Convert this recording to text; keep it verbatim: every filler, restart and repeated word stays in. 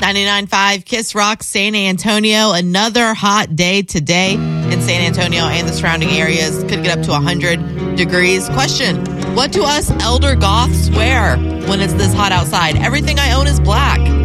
ninety-nine point five Kiss Rock, San Antonio. Another hot day today in San Antonio and the surrounding areas. Could get up to one hundred degrees. Question, what do us elder goths wear when it's this hot outside? Everything I own is black.